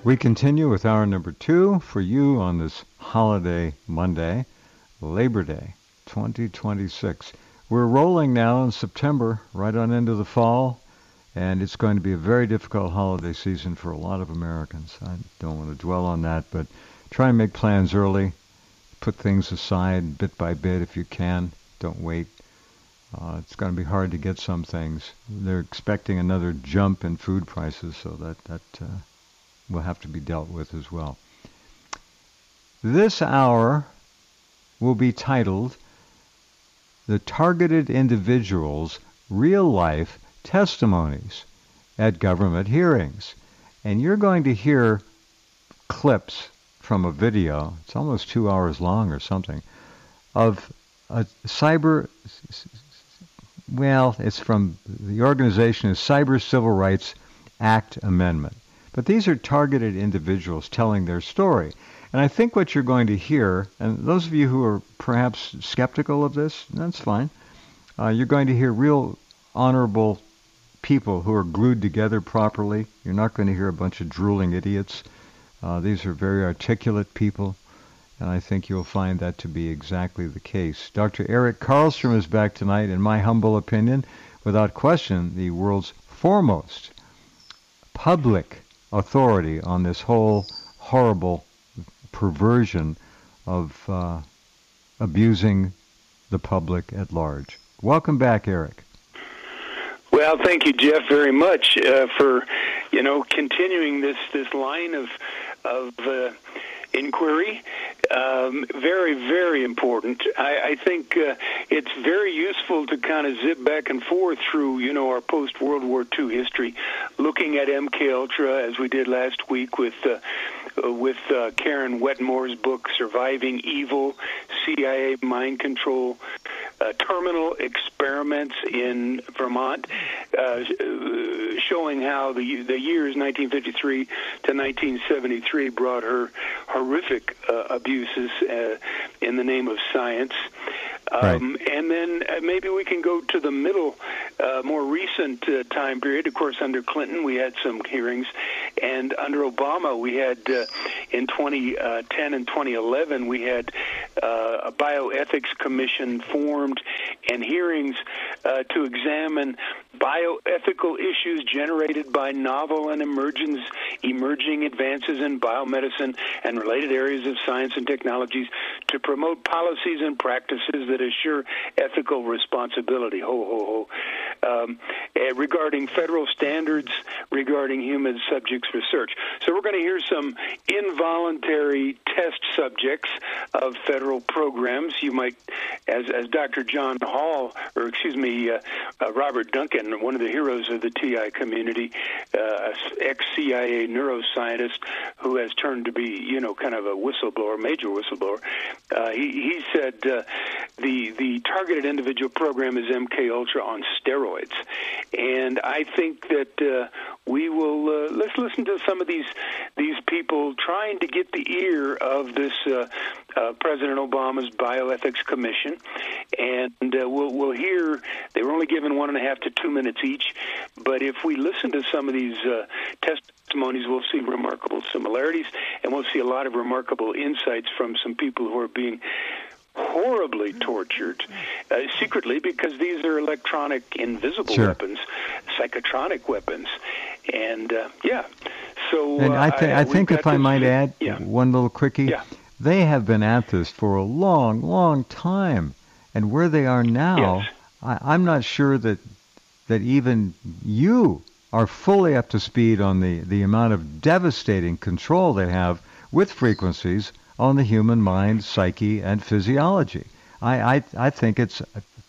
We continue with hour number 2 for you on this holiday Monday, Labor Day 2026. We're rolling now in September, right on into the fall, and it's going to be a very difficult holiday season for a lot of Americans. I don't want to dwell on that, but try and make plans early. Put things aside bit by bit if you can. Don't wait. It's going to be hard to get some things. They're expecting another jump in food prices, so that will have to be dealt with as well. This hour will be titled The Targeted Individuals' Real-Life Testimonies at Government Hearings. And you're going to hear clips from a video, it's almost 2 hours long or something, of a it's from the organization is Cyber Civil Rights Act Amendment. But these are targeted individuals telling their story. And I think what you're going to hear, and those of you who are perhaps skeptical of this, that's fine. You're going to hear real honorable people who are glued together properly. You're not going to hear a bunch of drooling idiots. These are very articulate people, and I think you'll find that to be exactly the case. Dr. Eric Karlstrom is back tonight, in my humble opinion, without question, the world's foremost public authority on this whole horrible perversion of abusing the public at large. Welcome back, Eric. Well, thank you, Jeff, very much for continuing this line of inquiry. Very, very important. I think it's very useful to kind of zip back and forth through, our post-World War II history, looking at MK Ultra as we did last week with Karen Wetmore's book, Surviving Evil, CIA Mind Control, terminal experiments in Vermont, showing how the years 1953 to 1973 brought her horrific abuses in the name of science. Right. And then maybe we can go to the middle, more recent time period. Of course, under Clinton, we had some hearings. And under Obama, we had, in 2010 and 2011, we had a bioethics commission formed and hearings to examine bioethical issues generated by novel and emerging advances in biomedicine and related areas of science and technologies to promote policies and practices that assure ethical responsibility. Regarding federal standards regarding human subjects research. So we're going to hear some involuntary test subjects of federal programs. You might, as Dr. John Hall, Robert Duncan, one of the heroes of the TI community, ex-CIA neuroscientist who has turned to be, kind of a whistleblower, major whistleblower. He said the targeted individual program is MK Ultra on steroids, and I think that we will let's listen to some of these people trying to get the ear of this President Obama's Bioethics Commission, and we'll hear they were only given 1.5 to 2 minutes each, but if we listen to some of these testimonies, we'll see remarkable similarities, and we'll see a lot of remarkable insights from some people who are being horribly tortured secretly, because these are electronic invisible weapons, psychotronic weapons, and so and I think if I might add one little quickie, they have been at this for a long, long time, and where they are now, I'm not sure that even you are fully up to speed on the amount of devastating control they have with frequencies on the human mind, psyche, and physiology. I think it's